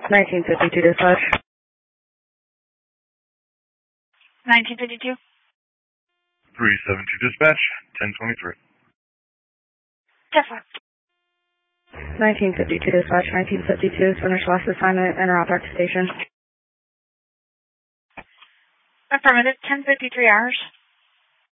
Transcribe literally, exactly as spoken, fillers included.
nineteen fifty-two dispatch. nineteen fifty-two. three seventy-two dispatch, ten twenty-three. Dispatch. nineteen fifty-two dispatch, nineteen fifty-two, finished last assignment, interrupt back to station. Affirmative, ten fifty-three hours.